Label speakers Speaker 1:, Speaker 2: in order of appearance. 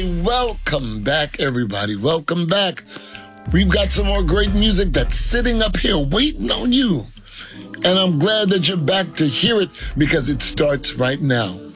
Speaker 1: say welcome back, everybody. Welcome back. We've got some more great music that's sitting up here waiting on you. And I'm glad that you're back to hear it because it starts right now.